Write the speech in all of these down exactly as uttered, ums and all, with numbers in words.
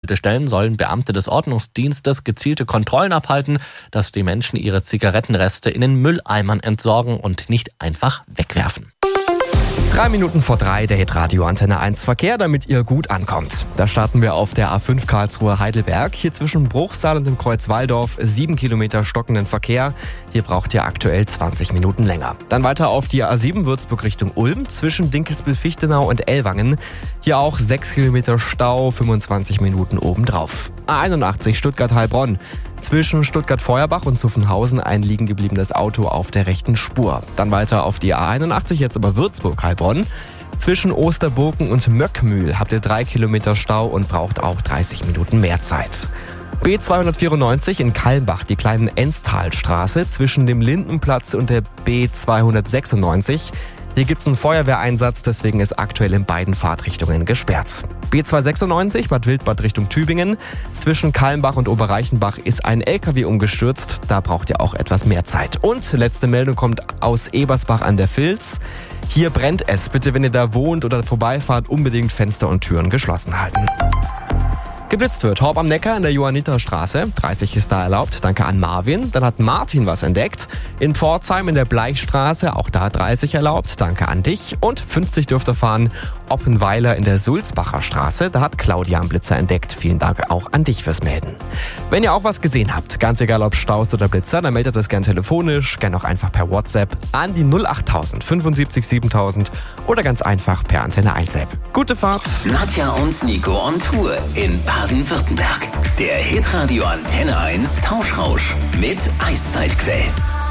bestimmte Stellen sollen Beamte des Ordnungsdienstes gezielte Kontrollen abhalten, dass die Menschen ihre Zigarettenreste in den Mülleimern entsorgen und nicht einfach wegwerfen. Drei Minuten vor drei, der Hitradio Antenne eins Verkehr, damit ihr gut ankommt. Da starten wir auf der A fünf Karlsruhe-Heidelberg. Hier zwischen Bruchsal und dem Kreuz Walldorf sieben Kilometer stockenden Verkehr. Hier braucht ihr aktuell zwanzig Minuten länger. Dann weiter auf die A sieben Würzburg Richtung Ulm zwischen Dinkelsbühl-Fichtenau und Ellwangen. Hier auch sechs Kilometer Stau, fünfundzwanzig Minuten obendrauf. A einundachtzig Stuttgart-Heilbronn. Zwischen Stuttgart-Feuerbach und Zuffenhausen ein liegen gebliebenes Auto auf der rechten Spur. Dann weiter auf die A einundachtzig, jetzt aber Würzburg-Heilbronn. Zwischen Osterburken und Möckmühl habt ihr drei Kilometer Stau und braucht auch dreißig Minuten mehr Zeit. B zweihundertvierundneunzig in Kalmbach, die kleinen Enstalstraße zwischen dem Lindenplatz und der B zweihundertsechsundneunzig. Hier gibt es einen Feuerwehreinsatz, deswegen ist aktuell in beiden Fahrtrichtungen gesperrt. B zweihundertsechsundneunzig Bad Wildbad Richtung Tübingen. Zwischen Kalmbach und Oberreichenbach ist ein L K W umgestürzt. Da braucht ihr auch etwas mehr Zeit. Und letzte Meldung kommt aus Ebersbach an der Vils. Hier brennt es. Bitte, wenn ihr da wohnt oder vorbeifahrt, unbedingt Fenster und Türen geschlossen halten. Geblitzt wird Horb am Neckar in der Johanniterstraße. dreißig ist da erlaubt. Danke an Marvin. Dann hat Martin was entdeckt. In Pforzheim in der Bleichstraße, auch da dreißig erlaubt. Danke an dich. Und fünfzig dürft ihr fahren. Oppenweiler in der Sulzbacher Straße. Da hat Claudia einen Blitzer entdeckt. Vielen Dank auch an dich fürs Melden. Wenn ihr auch was gesehen habt, ganz egal ob Staus oder Blitzer, dann meldet das gern telefonisch, gern auch einfach per WhatsApp an die null acht tausend fünfundsiebzig siebentausend oder ganz einfach per Antenne eins App. Gute Fahrt! Nadja und Nico on Tour in Baden-Württemberg. Der Hitradio Antenne eins Tauschrausch mit Eiszeitquell.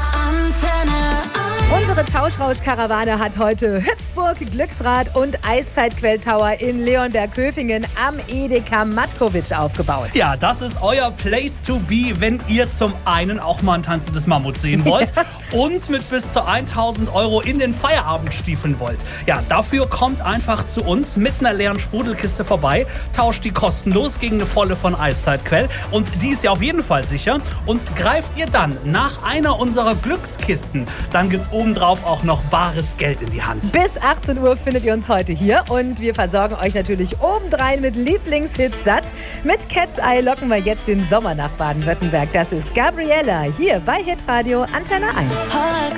Antenne eins. Unsere Tauschrausch-Karawane hat heute Hüpfburg, Glücksrad und Eiszeitquell-Tower in Leonberg-Höfingen am Edeka Matkovic aufgebaut. Ja, das ist euer Place to be, wenn ihr zum einen auch mal ein tanzendes Mammut sehen wollt und mit bis zu tausend Euro in den Feierabend stiefeln wollt. Ja, dafür kommt einfach zu uns mit einer leeren Sprudelkiste vorbei, tauscht die kostenlos gegen eine volle von Eiszeitquell und die ist ja auf jeden Fall sicher. Und greift ihr dann nach einer unserer Glückskisten, dann gibt's obendrauf auch noch bares Geld in die Hand. Bis achtzehn Uhr findet ihr uns heute hier und wir versorgen euch natürlich obendrein mit Lieblingshits satt. Mit Cat's Eye locken wir jetzt den Sommer nach Baden-Württemberg. Das ist Gabriella hier bei Hitradio Antenne eins.